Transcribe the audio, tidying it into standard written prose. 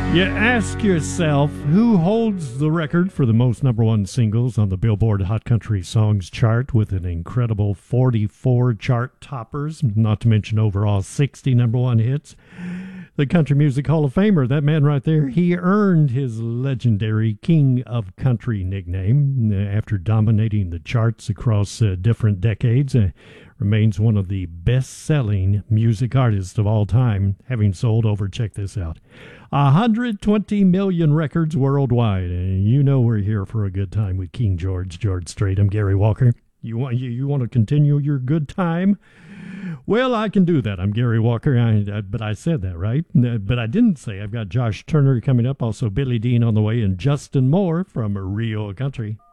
You ask yourself, who holds the record for the most number one singles on the Billboard Hot Country Songs chart with an incredible 44 chart toppers, not to mention overall 60 number one hits? The Country Music Hall of Famer, that man right there, he earned his legendary King of Country nickname after dominating the charts across different decades. Remains one of the best-selling music artists of all time, having sold over, check this out, 120 million records worldwide. And you know we're here for a good time with King George Strait. I'm Gary Walker. You want to continue your good time? Well, I can do that. I'm Gary Walker, but I said that, right? But I didn't say I've got Josh Turner coming up, also Billy Dean on the way, and Justin Moore from Rio Country.